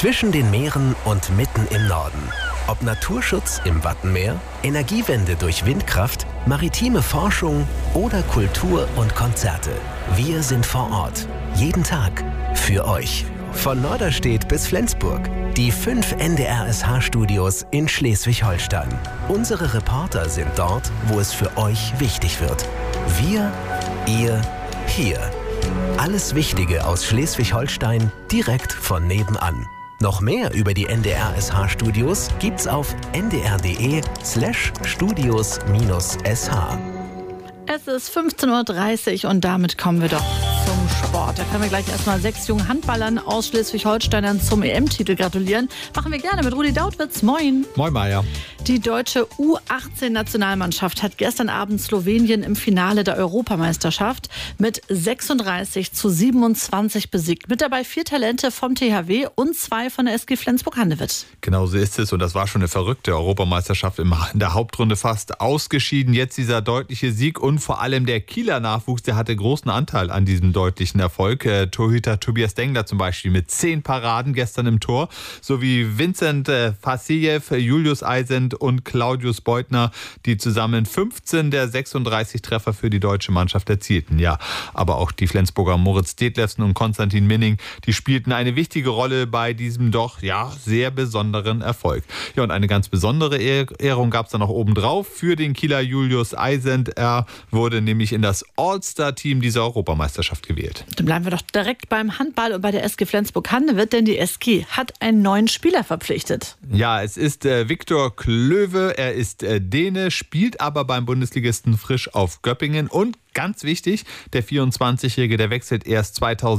Zwischen den Meeren und mitten im Norden. Ob Naturschutz im Wattenmeer, Energiewende durch Windkraft, maritime Forschung oder Kultur und Konzerte. Wir sind vor Ort. Jeden Tag. Für euch. Von Norderstedt bis Flensburg. Die 5 NDR-SH-Studios in Schleswig-Holstein. Unsere Reporter sind dort, wo es für euch wichtig wird. Wir, ihr, hier. Alles Wichtige aus Schleswig-Holstein direkt von nebenan. Noch mehr über die NDR-SH-Studios gibt's auf ndr.de/studios-sh. Es ist 15:30 Uhr und damit kommen wir doch zum Sport. Da können wir gleich erstmal 6 jungen Handballern aus Schleswig-Holstein zum EM-Titel gratulieren. Machen wir gerne mit Rudi Dautwitz. Moin. Moin, Maja. Die deutsche U18-Nationalmannschaft hat gestern Abend Slowenien im Finale der Europameisterschaft mit 36:27 besiegt. Mit dabei 4 Talente vom THW und 2 von der SG Flensburg-Handewitt. Genau so ist es und das war schon eine verrückte Europameisterschaft in der Hauptrunde fast ausgeschieden. Jetzt dieser deutliche Sieg und vor allem der Kieler Nachwuchs, der hatte großen Anteil an diesem deutlichen Erfolg. Torhüter Tobias Dengler zum Beispiel mit 10 Paraden gestern im Tor, sowie Vincent Vassiljev, Julius Eisend und Claudius Beutner, die zusammen 15 der 36 Treffer für die deutsche Mannschaft erzielten. Ja, aber auch die Flensburger Moritz Detlefsen und Konstantin Minning, die spielten eine wichtige Rolle bei diesem doch sehr besonderen Erfolg. Ja, und eine ganz besondere Ehrung gab es dann noch obendrauf für den Kieler Julius Eisend. Er wurde nämlich in das All-Star-Team dieser Europameisterschaft gewählt. Dann bleiben wir doch direkt beim Handball und bei der SG Flensburg-Handewitt, denn die SG hat einen neuen Spieler verpflichtet. Ja, es ist Viktor Klöwe. Er ist Däne, spielt aber beim Bundesligisten Frisch auf Göppingen und ganz wichtig, der 24-Jährige, der wechselt erst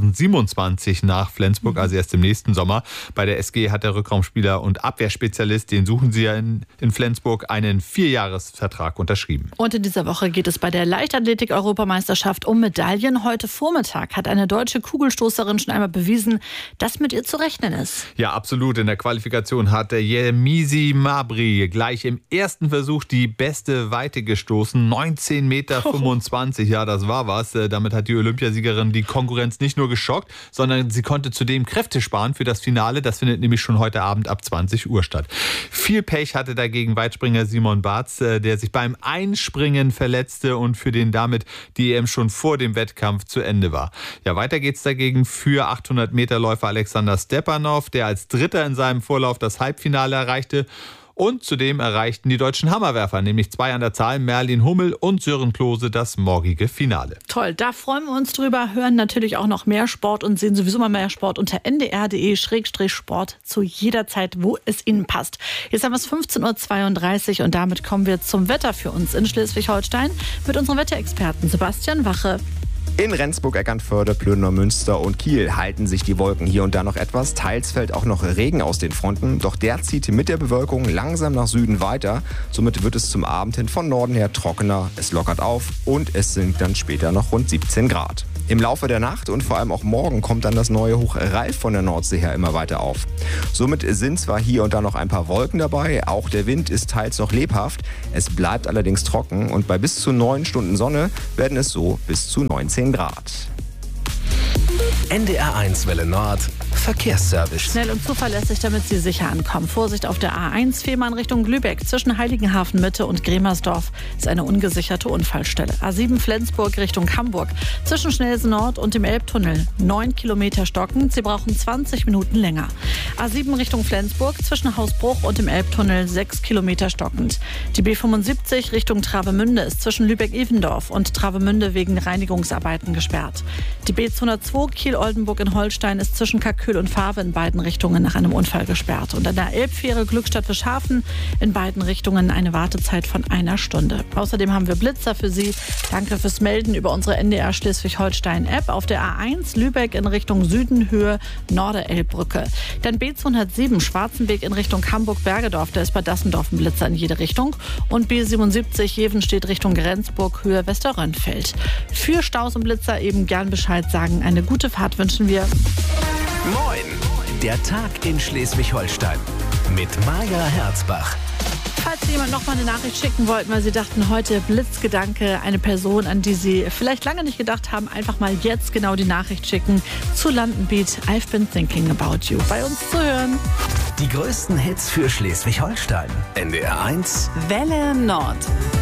2027 nach Flensburg, also erst im nächsten Sommer. Bei der SG hat der Rückraumspieler und Abwehrspezialist, den suchen sie ja in Flensburg, einen 4-Jahres-Vertrag unterschrieben. Und in dieser Woche geht es bei der Leichtathletik-Europameisterschaft um Medaillen. Heute Vormittag hat eine deutsche Kugelstoßerin schon einmal bewiesen, dass mit ihr zu rechnen ist. Ja, absolut. In der Qualifikation hat Yemisi Mabry gleich im ersten Versuch die beste Weite gestoßen, 19,25 Meter. Ja, das war was. Damit hat die Olympiasiegerin die Konkurrenz nicht nur geschockt, sondern sie konnte zudem Kräfte sparen für das Finale. Das findet nämlich schon heute Abend ab 20 Uhr statt. Viel Pech hatte dagegen Weitspringer Simon Barz, der sich beim Einspringen verletzte und für den damit die EM schon vor dem Wettkampf zu Ende war. Ja, weiter geht's dagegen für 800-Meter-Läufer Alexander Stepanov, der als Dritter in seinem Vorlauf das Halbfinale erreichte. Und zudem erreichten die deutschen Hammerwerfer, nämlich 2 an der Zahl, Merlin Hummel und Sören Klose, das morgige Finale. Toll, da freuen wir uns drüber, hören natürlich auch noch mehr Sport und sehen sowieso mal mehr Sport unter ndr.de/sport zu jeder Zeit, wo es Ihnen passt. Jetzt haben wir es 15:32 Uhr und damit kommen wir zum Wetter für uns in Schleswig-Holstein mit unserem Wetterexperten Sebastian Wache. In Rendsburg, Eckernförde, Plöner, Münster und Kiel halten sich die Wolken hier und da noch etwas. Teils fällt auch noch Regen aus den Fronten, doch der zieht mit der Bewölkung langsam nach Süden weiter. Somit wird es zum Abend hin von Norden her trockener, es lockert auf und es sind dann später noch rund 17 Grad. Im Laufe der Nacht und vor allem auch morgen kommt dann das neue Hoch Ralf von der Nordsee her immer weiter auf. Somit sind zwar hier und da noch ein paar Wolken dabei, auch der Wind ist teils noch lebhaft. Es bleibt allerdings trocken und bei bis zu 9 Stunden Sonne werden es so bis zu 19 Grad. NDR1 Welle Nord, Verkehrsservice. Schnell und zuverlässig, damit Sie sicher ankommen. Vorsicht auf der A1, Fehmarn Richtung Lübeck. Zwischen Heiligenhafen Mitte und Gremersdorf ist eine ungesicherte Unfallstelle. A7 Flensburg Richtung Hamburg. Zwischen Schnellsen Nord und dem Elbtunnel 9 Kilometer stockend. Sie brauchen 20 Minuten länger. A7 Richtung Flensburg. Zwischen Hausbruch und dem Elbtunnel 6 Kilometer stockend. Die B75 Richtung Travemünde ist zwischen Lübeck-Evendorf und Travemünde wegen Reinigungsarbeiten gesperrt. Die B202 Kiel-Oldenburg in Holstein ist zwischen Kalkül und Fahrwe in beiden Richtungen nach einem Unfall gesperrt. Und an der Elbfähre Glückstadt-Fischhafen in beiden Richtungen eine Wartezeit von 1 Stunde. Außerdem haben wir Blitzer für Sie. Danke fürs Melden über unsere NDR Schleswig-Holstein-App. Auf der A1 Lübeck in Richtung Süden, Höhe Norderelbbrücke. Dann B207 Schwarzenweg in Richtung Hamburg-Bergedorf. Da ist bei Dassendorf ein Blitzer in jede Richtung. Und B77 Jevenstedt Richtung Rendsburg, Höhe Westerrönfeld. Für Staus und Blitzer eben gern Bescheid sagen. Eine gute Fahrt wünschen wir. Moin! Der Tag in Schleswig-Holstein mit Maja Herzbach. Falls Sie jemand noch mal eine Nachricht schicken wollten, weil Sie dachten, heute Blitzgedanke, eine Person, an die Sie vielleicht lange nicht gedacht haben, einfach mal jetzt genau die Nachricht schicken zu Landenbeat I've been thinking about you. Bei uns zu hören. Die größten Hits für Schleswig-Holstein. NDR 1. Welle Nord.